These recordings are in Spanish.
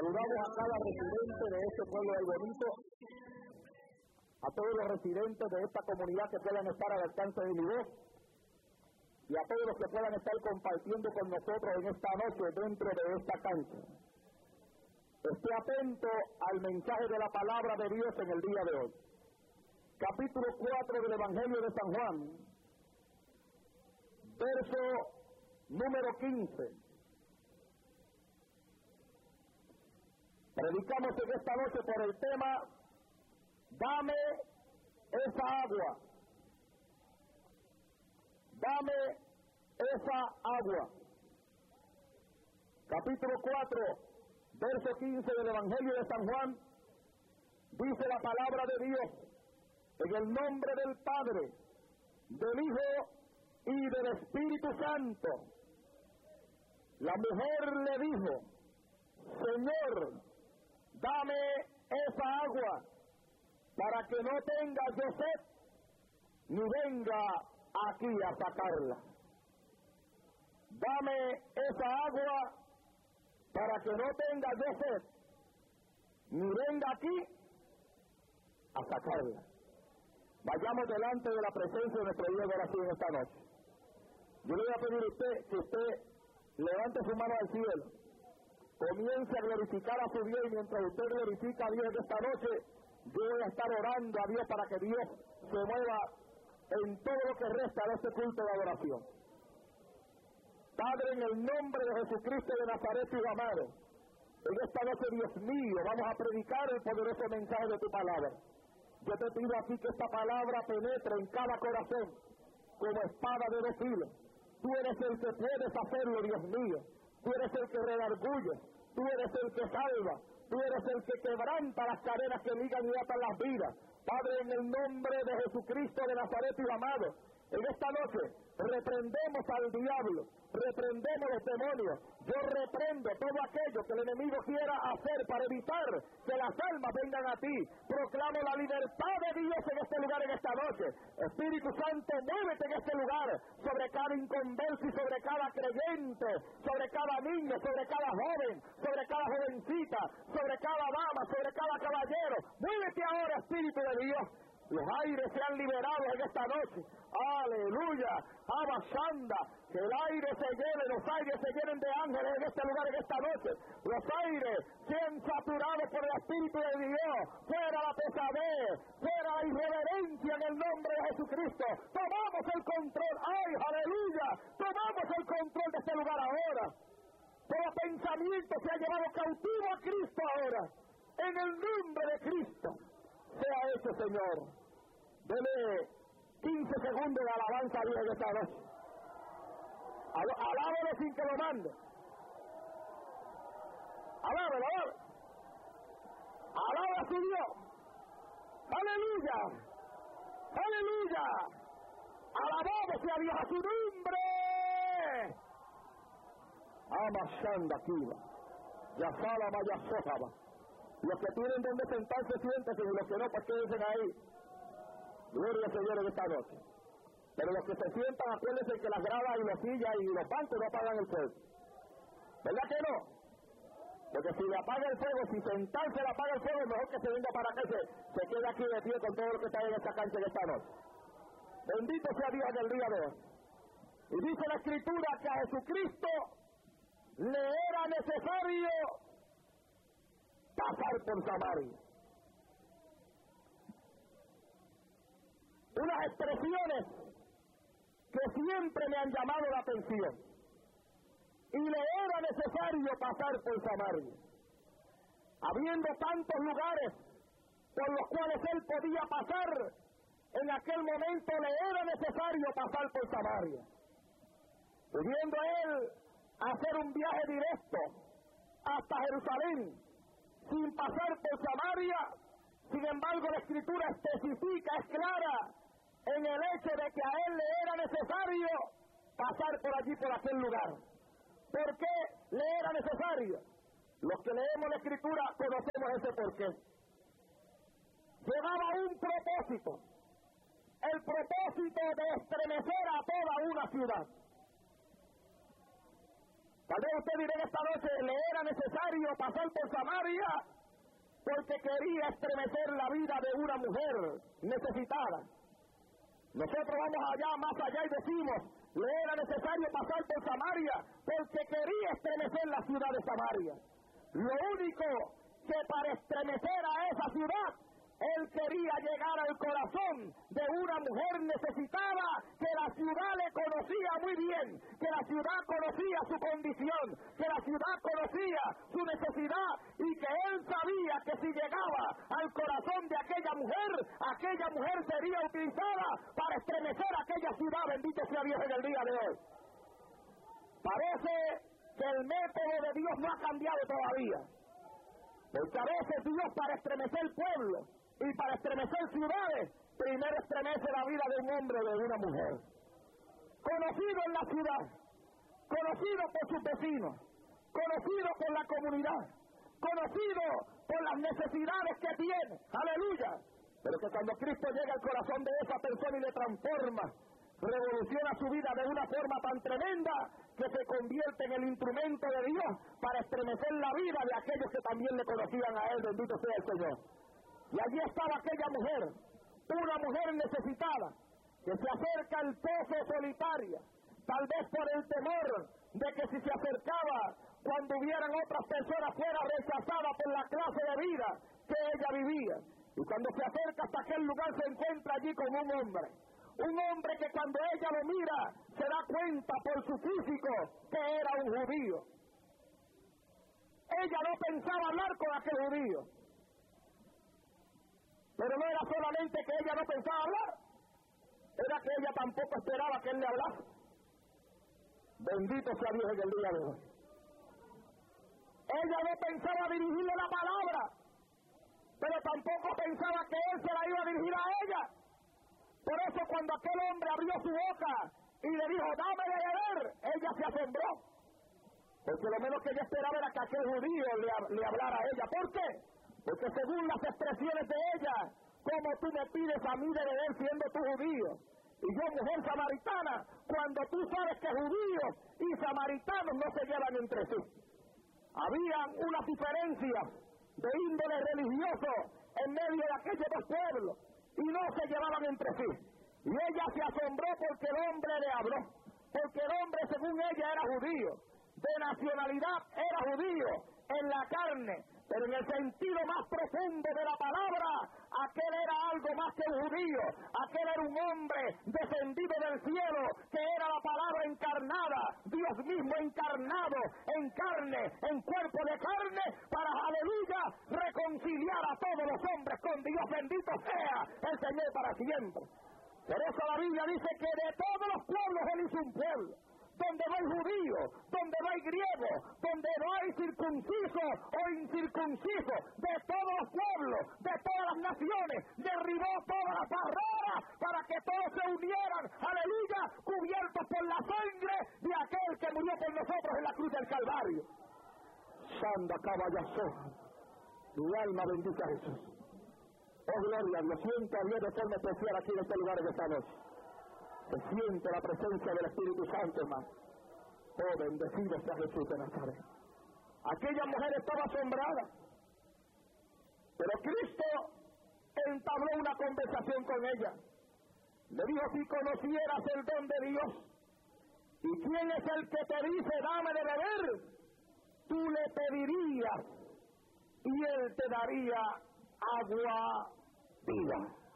Saludamos a cada residente de este pueblo del Bonito, a todos los residentes de esta comunidad que puedan estar al alcance de mi voz y a todos los que puedan estar compartiendo con nosotros en esta noche dentro de esta cancha. Esté atento al mensaje de la palabra de Dios en el día de hoy. Capítulo 4 del Evangelio de San Juan, verso número 15. Predicamos en esta noche por el tema, dame esa agua. Dame esa agua. Capítulo 4, verso 15 del Evangelio de San Juan, dice la palabra de Dios, en el nombre del Padre, del Hijo y del Espíritu Santo. La mujer le dijo, Señor, dame esa agua, para que no tenga yo sed, ni venga aquí a sacarla. Dame esa agua, para que no tenga yo sed, ni venga aquí a sacarla. Vayamos delante de la presencia de nuestro Dios de oración esta noche. Yo le voy a pedir a usted que usted levante su mano al cielo, comience a glorificar a su Dios, y mientras usted glorifica a Dios esta noche, yo voy a estar orando a Dios para que Dios se mueva en todo lo que resta de este culto de adoración. Padre, en el nombre de Jesucristo de Nazaret, tu amado, en esta noche, Dios mío, vamos a predicar el poderoso mensaje de tu palabra. Yo te pido aquí que esta palabra penetre en cada corazón como espada de dos filos. Tú eres el que puedes hacerlo, Dios mío. Tú eres el que redarguye, tú eres el que salva, tú eres el que quebranta las cadenas que ligan y atan las vidas. Padre, en el nombre de Jesucristo de Nazaret, tu amado, en esta noche reprendemos al diablo, reprendemos los demonios. Yo reprendo todo aquello que el enemigo quiera hacer para evitar que las almas vengan a ti. Proclamo la libertad de Dios en este lugar en esta noche. Espíritu Santo, muévete en este lugar sobre cada inconverso y sobre cada creyente, sobre cada niño, sobre cada joven, sobre cada jovencita, sobre cada dama, sobre cada caballero. Muévete ahora, Espíritu de Dios. Los aires sean liberados en esta noche. Aleluya. Abasanda. Que el aire se llene, los aires se llenen de ángeles en este lugar en esta noche. Los aires sean saturados por el Espíritu de Dios. Fuera la pesadez, fuera la irreverencia en el nombre de Jesucristo. Tomamos el control. ¡Ay, aleluya! Tomamos el control de este lugar ahora. Todo pensamiento se ha llevado cautivo a Cristo ahora. En el nombre de Cristo. Sea eso, Señor. Dele 15 segundos de alabanza a Dios en esta noche. Alábalo sin que lo mande. Alábalo, alábalo. Alaba a su Dios. Aleluya. Aleluya. Alabado sea Dios a su nombre. Amashanda Kiva. Yasala Mayasojaba. Los que tienen donde sentarse, siéntense, y los que no, pues quédense ahí. Gloria al Señor en esta noche. Pero los que se sientan, acuérdense que las gradas y las sillas y los bancos no apagan el fuego. ¿Verdad que no? Porque si le apaga el fuego, si sentarse le apaga el fuego, mejor que se venga para acá y se quede aquí de pie con todo lo que está en esta cancha en esta noche. Bendito sea Dios en el día de hoy. Y dice la Escritura que a Jesucristo le era necesario pasar por Samaria. Unas expresiones que siempre me han llamado la atención. Y le era necesario pasar por Samaria. Habiendo tantos lugares por los cuales él podía pasar, en aquel momento le era necesario pasar por Samaria. Pudiendo él hacer un viaje directo hasta Jerusalén, sin pasar por Samaria, sin embargo la Escritura especifica, es clara, en el hecho de que a él le era necesario pasar por allí, por aquel lugar. ¿Por qué le era necesario? Los que leemos la Escritura conocemos ese porqué. Llevaba un propósito, el propósito de estremecer a toda una ciudad. Tal vez usted dirá esta noche, le era necesario pasar pasar por Samaria porque quería estremecer la vida de una mujer necesitada. Nosotros vamos allá, más allá, y decimos, le era necesario pasar por Samaria porque quería estremecer la ciudad de Samaria. Lo único que para estremecer a esa ciudad, él quería llegar al corazón de una mujer necesitada, que la ciudad le conocía muy bien, que la ciudad conocía su condición, que la ciudad conocía su necesidad, y que él sabía que si llegaba al corazón de aquella mujer sería utilizada para estremecer aquella ciudad. Bendito sea Dios en el día de hoy. Parece que el método de Dios no ha cambiado todavía, porque a veces Dios, para estremecer pueblos y para estremecer ciudades, primero estremece la vida de un hombre o de una mujer, conocido en la ciudad, conocido por sus vecinos, conocido por la comunidad, conocido por las necesidades que tiene, aleluya, pero que cuando Cristo llega al corazón de esa persona y le transforma, revoluciona su vida de una forma tan tremenda que se convierte en el instrumento de Dios para estremecer la vida de aquellos que también le conocían a él. Bendito sea el Señor. Y allí estaba aquella mujer, una mujer necesitada, que se acerca al pozo solitaria, tal vez por el temor de que si se acercaba cuando hubieran otras personas fuera rechazada por la clase de vida que ella vivía. Y cuando se acerca hasta aquel lugar se encuentra allí con un hombre que cuando ella lo mira se da cuenta por su físico que era un judío. Ella no pensaba hablar con aquel judío, pero no era solamente que ella no pensaba hablar, era que ella tampoco esperaba que él le hablase. Bendito sea Dios en el día de hoy. Ella no pensaba dirigirle la palabra, pero tampoco pensaba que él se la iba a dirigir a ella. Por eso cuando aquel hombre abrió su boca y le dijo, dame de beber, ella se asombró. Porque lo menos que ella esperaba era que aquel judío le hablara a ella. ¿Por qué? Porque según las expresiones de ella, ¿cómo tú me pides a mí de beber siendo tú judío? Y yo, mujer samaritana, cuando tú sabes que judíos y samaritanos no se llevan entre sí. Habían unas diferencias de índole religioso en medio de aquellos dos pueblos, y no se llevaban entre sí. Y ella se asombró porque el hombre le habló, porque el hombre según ella era judío, de nacionalidad era judío, en la carne, pero en el sentido más profundo de la palabra, aquel era algo más que un judío, aquel era un hombre descendido del cielo, que era la palabra encarnada, Dios mismo encarnado en carne, en cuerpo de carne, para, aleluya, reconciliar a todos los hombres con Dios. Bendito sea el Señor para siempre. Por eso la Biblia dice que de todos los pueblos él hizo un pueblo, donde no hay judío, donde no hay griego, donde no hay circunciso o incircunciso, de todos los pueblos, de todas las naciones, derribó todas las barreras para que todos se unieran, aleluya, cubiertos por la sangre de aquel que murió por nosotros en la cruz del Calvario. Santa caballazo, mi alma bendiga a Jesús. Oh, gloria a Dios, siento a Dios de forma especial aquí en este lugar de esta noche. Se siente la presencia del Espíritu Santo, hermano. Oh, bendecido sea Jesús de Nazaret. Aquella mujer estaba asombrada, pero Cristo entabló una conversación con ella. Le dijo, si conocieras el don de Dios, y quién es el que te dice, dame de beber, tú le pedirías, y él te daría agua viva.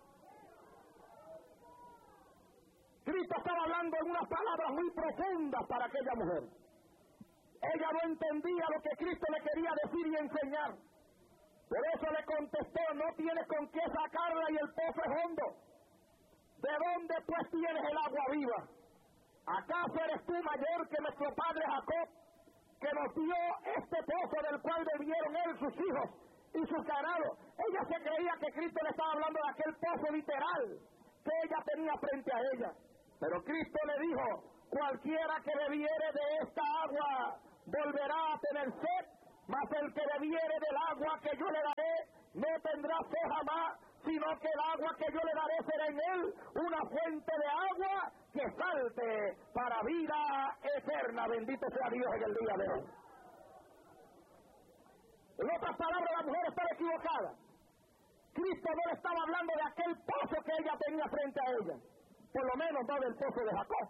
Cristo estaba hablando en unas palabras muy profundas para aquella mujer. Ella no entendía lo que Cristo le quería decir y enseñar. Por eso le contestó, no tienes con qué sacarla y el pozo es hondo. ¿De dónde pues tienes el agua viva? ¿Acaso eres tú mayor que nuestro padre Jacob, que nos dio este pozo del cual bebieron él, sus hijos y sus ganados? Ella se creía que Cristo le estaba hablando de aquel pozo literal que ella tenía frente a ella. Pero Cristo le dijo, cualquiera que bebiere de esta agua volverá a tener sed, mas el que bebiere del agua que yo le daré no tendrá sed jamás, sino que el agua que yo le daré será en él una fuente de agua que salte para vida eterna. Bendito sea Dios en el día de hoy. palabra de la mujer estaba equivocada. Cristo no le estaba hablando de aquel pozo que ella tenía frente a ella, por lo menos no del pozo de Jacob.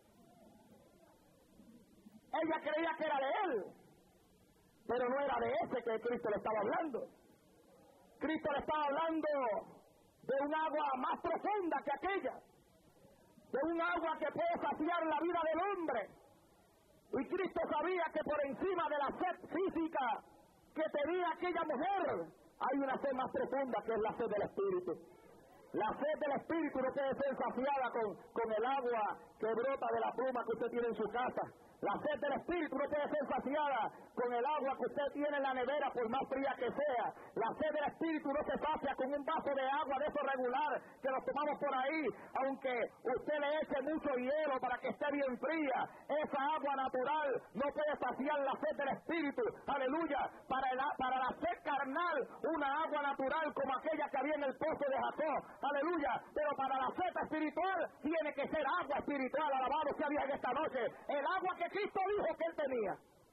Ella creía que era de él, pero no era de ese que Cristo le estaba hablando. Cristo le estaba hablando de un agua más profunda que aquella, de un agua que puede saciar la vida del hombre. Y Cristo sabía que por encima de la sed física que tenía aquella mujer, hay una sed más profunda, que es la sed del Espíritu. La sed del Espíritu no puede ser saciada con el agua que brota de la pluma que usted tiene en su casa. La sed del Espíritu no puede ser saciada con el agua que usted tiene en la nevera, por más fría que sea. La sed del Espíritu no se sacia con un vaso de agua de eso regular que nos tomamos por ahí, aunque usted le eche mucho hielo para que esté bien fría. Esa agua natural no puede saciar la sed del Espíritu. Aleluya. Para la sed carnal, una agua natural como aquella que había en el pozo de Jacob. Aleluya. Pero para la sed espiritual tiene que ser agua espiritual. Alabado sea Dios en esta noche. El agua que Cristo dijo que él tenía.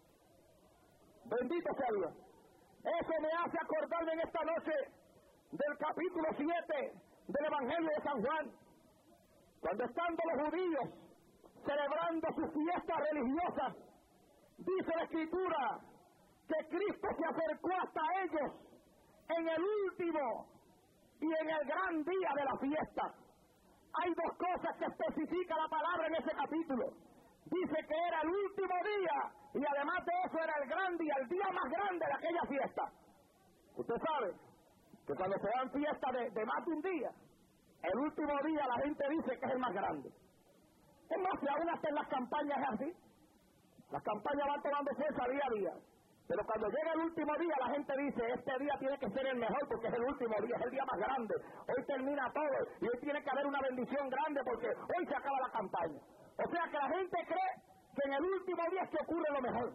Bendito sea Dios. Eso me hace acordarme en esta noche del capítulo 7 del Evangelio de San Juan, cuando estando los judíos celebrando sus fiestas religiosas, dice la Escritura que Cristo se acercó hasta ellos en el último y en el gran día de la fiesta. Hay dos cosas que especifica la palabra en ese capítulo. Dice que era el último día y además de eso era el gran día, el día más grande de aquella fiesta. Usted sabe que cuando se dan fiestas de más de un día, el último día la gente dice que es el más grande. Es más, si aún hasta en las campañas es así. Las campañas van tomando fuerza día a día. Pero cuando llega el último día, la gente dice, este día tiene que ser el mejor porque es el último día, es el día más grande. Hoy termina todo y hoy tiene que haber una bendición grande porque hoy se acaba la campaña. O sea que la gente cree que en el último día es que ocurre lo mejor.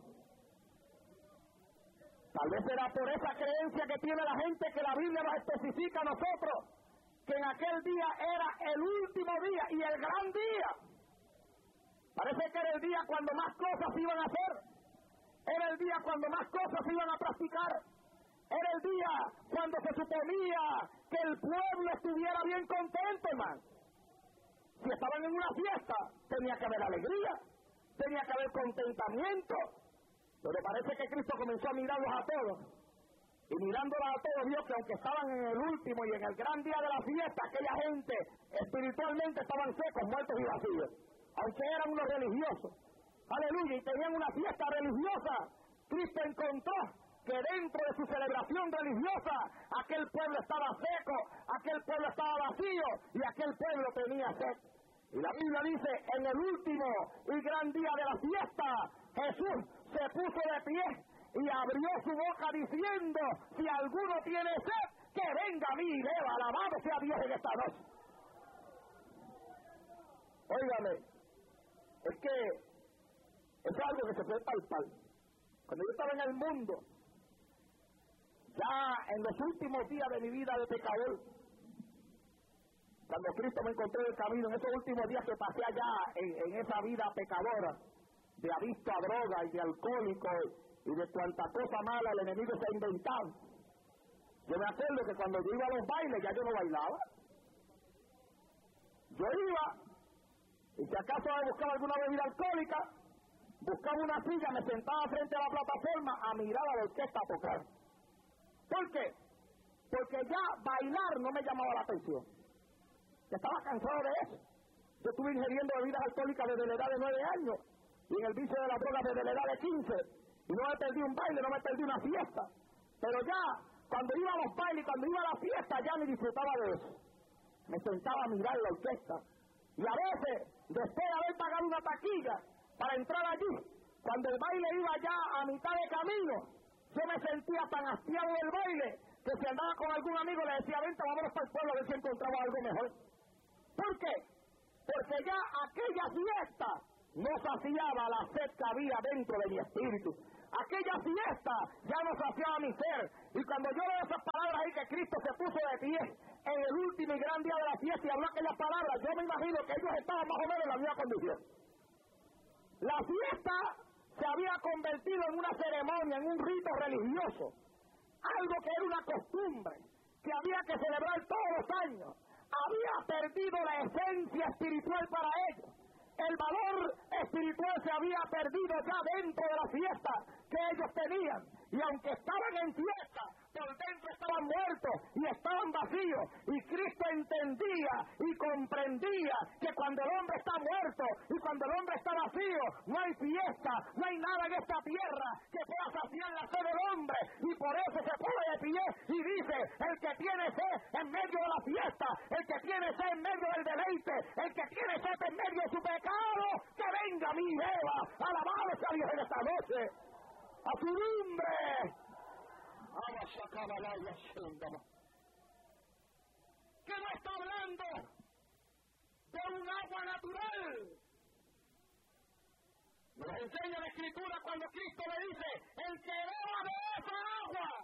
Tal vez será por esa creencia que tiene la gente que la Biblia nos especifica a nosotros, que en aquel día era el último día y el gran día. Parece que era el día cuando más cosas se iban a hacer. Era el día cuando más cosas se iban a practicar. Era el día cuando se suponía que el pueblo estuviera bien contento, hermano. Si estaban en una fiesta, tenía que haber alegría, tenía que haber contentamiento. Pero parece que Cristo comenzó a mirarlos a todos. Y mirándolos a todos vio que aunque estaban en el último y en el gran día de la fiesta, aquella gente espiritualmente estaban secos, muertos y vacíos. Aunque eran unos religiosos. Aleluya, y tenían una fiesta religiosa. Cristo encontró que dentro de su celebración religiosa, aquel pueblo estaba seco, aquel pueblo estaba vacío y aquel pueblo tenía sed. Y la Biblia dice, en el último y gran día de la fiesta, Jesús se puso de pie y abrió su boca diciendo, si alguno tiene sed, que venga a mí y beba. Alabado sea Dios en esta noche. Óigame, es que eso es algo que se puede palpar. Cuando yo estaba en el mundo, ya en los últimos días de mi vida de pecador, cuando Cristo me encontró en el camino, en esos últimos días que pasé allá en esa vida pecadora, de adicto a droga y de alcohólico y de cuanta cosa mala el enemigo se ha inventado. Yo me acuerdo que cuando yo iba a los bailes ya yo no bailaba. Yo iba, y si acaso buscaba alguna bebida alcohólica, buscaba una silla, me sentaba frente a la plataforma a mirar a la orquesta a tocar. ¿Por qué? Porque ya bailar no me llamaba la atención. Estaba cansado de eso. Yo estuve ingiriendo bebidas alcohólicas desde la edad de 9 años y en el vicio de la droga desde la edad de 15. Y no me perdí un baile, no me perdí una fiesta. Pero ya, cuando iba a los bailes, cuando iba a la fiesta, ya me disfrutaba de eso. Me sentaba a mirar la orquesta. Y a veces, después de haber pagado una taquilla para entrar allí, cuando el baile iba ya a mitad de camino, yo me sentía tan hastiado del baile que si andaba con algún amigo le decía, vente, vámonos para el pueblo a ver si encontraba algo mejor. ¿Por qué? Porque ya aquella fiesta no saciaba la sed que había dentro de mi espíritu. Aquella fiesta ya no saciaba mi ser. Y cuando yo veo esas palabras ahí que Cristo se puso de pie en el último y gran día de la fiesta y habló aquellas palabras, yo me imagino que ellos estaban más o menos en la misma condición. La fiesta se había convertido en una ceremonia, en un rito religioso. algo que era una costumbre, que había que celebrar todos los años, había perdido la esencia espiritual para ellos. El valor espiritual se había perdido ya dentro de la fiesta que ellos tenían. Y aunque estaban en fiesta, por dentro estaban muertos y estaban vacíos. Y Cristo entendía y comprendía que cuando el hombre está muerto y cuando el hombre está vacío, no hay fiesta, no hay nada en esta tierra que pueda saciar la sed del hombre. Y por eso se pone de pie y dice: el que tiene sed en medio de la fiesta, el que tiene sed en medio del deleite, el que tiene sed en medio de su pecado, que venga a mí y beba. Alabado sea Dios en esta noche. ¡A su nombre! Que no está hablando de un agua natural. Nos enseña la Escritura cuando Cristo le dice: el que beba de esa agua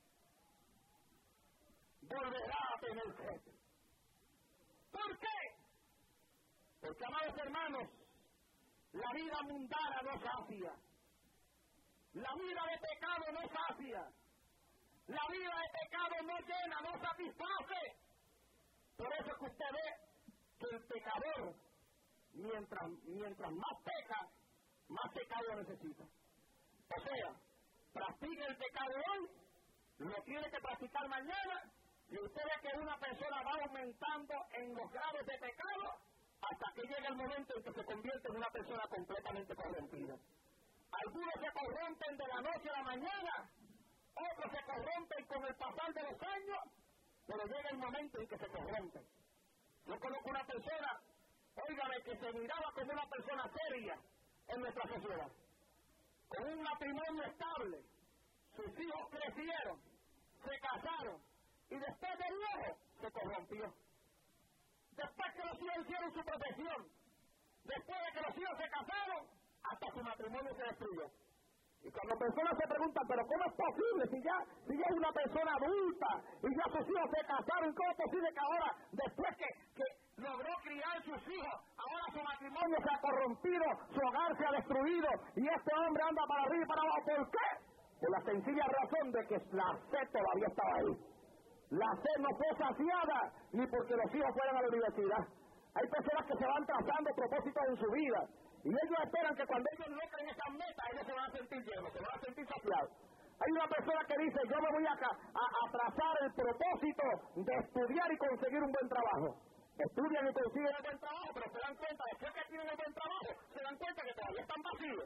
volverá a tener sed. ¿Por qué? Porque, amados hermanos, la vida mundana no sacia. La vida de pecado no sacia. La vida de pecado no llena, no satisface. Por eso es que usted ve que el pecador, mientras más peca, más pecado necesita. O sea, practica el pecado hoy, lo tiene que practicar mañana, y usted ve que una persona va aumentando en los grados de pecado hasta que llega el momento en que se convierte en una persona completamente corrompida. Algunos se corrompen de la noche a la mañana, otros se corrompen con el pasar de los años, pero llega el momento en que se corrompen. Yo conozco una persona, óigame, que se miraba como una persona seria en nuestra sociedad, con un matrimonio estable, sus hijos crecieron, se casaron, y después de viejo se corrompió. Después que los hijos hicieron su profesión, después de que los hijos se casaron, hasta su matrimonio se destruyó. Y cuando personas se preguntan: ¿pero cómo es posible si ya es una persona adulta y ya sus hijos se casaron? ¿Cómo es posible que ahora, después que logró criar sus hijos, ahora su matrimonio se ha corrompido, su hogar se ha destruido y este hombre anda para arriba y para abajo? ¿Por qué? Por la sencilla razón de que la sed todavía estaba ahí. La sed no fue saciada ni porque los hijos fueran a la universidad. Hay personas que se van trazando propósitos en su vida y ellos esperan que cuando ellos logren esas metas, ellos se van a sentir llenos, se van a sentir saciados. Hay una persona que dice: yo me voy a trazar el propósito de estudiar y conseguir un buen trabajo. Estudian y consiguen un buen trabajo, pero se dan cuenta, después que tienen el buen trabajo, se dan cuenta que todavía están vacíos.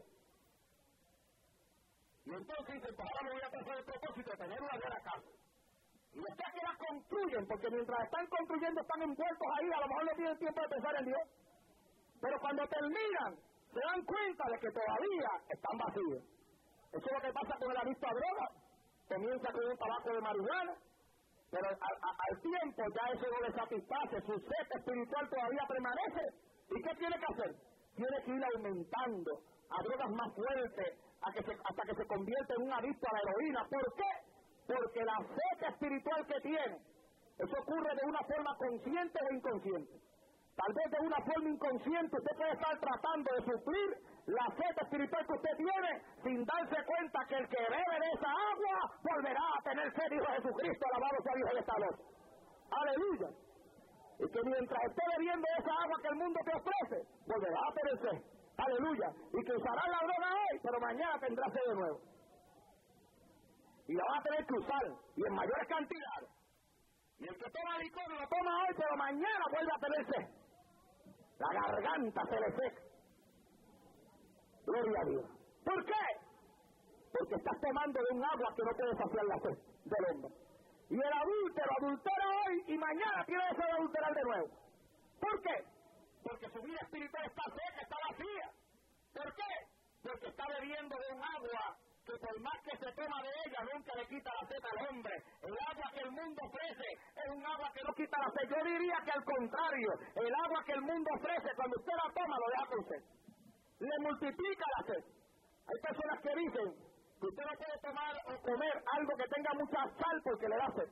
Y entonces dicen: pues ahora me voy a trazar el propósito de tener una buena casa. Y después que las construyen, porque mientras están construyendo están envueltos ahí, a lo mejor no tienen tiempo de pensar en Dios. Pero cuando terminan, se dan cuenta de que todavía están vacíos. Eso es lo que pasa con el adicto a droga. Comienza con un tabaco de marihuana, pero al tiempo ya eso no le satisface, su sed espiritual todavía permanece. ¿Y qué tiene que hacer? Tiene que ir aumentando a drogas más fuertes hasta que se convierte en un adicto a la heroína. ¿Por qué? Porque la sed espiritual que tiene, eso ocurre de una forma consciente o inconsciente. Tal vez de una forma inconsciente usted puede estar tratando de suplir la sed espiritual que usted tiene sin darse cuenta que el que bebe de esa agua volverá a tener sed, dijo Jesucristo, alabado sea Dios en esta noche. Aleluya. Y que mientras esté bebiendo esa agua que el mundo te ofrece, volverá a tener sed. Aleluya. Y que usará la droga hoy, pero mañana tendrá sed de nuevo. Y la va a tener que usar, y en mayores cantidades. Y el que toma licor lo toma hoy, pero mañana vuelve a tener sed. La garganta se le seca. Gloria a Dios. ¿Por qué? Porque estás tomando de un agua que no puede saciar la sed del hombre. Y el adúltero adultera hoy y mañana tiene que ser adulterar de nuevo. ¿Por qué? Porque su vida espiritual está seca, está vacía. ¿Por qué? Porque está bebiendo de un agua que por más que se toma de ella, nunca le quita la sed al hombre. El agua que el mundo ofrece es un agua que no quita la sed. Yo diría que al contrario, el agua que el mundo ofrece, cuando usted la toma, lo deja con sed. Le multiplica la sed. Hay personas que dicen que usted no puede tomar o comer algo que tenga mucha sal porque le da sed.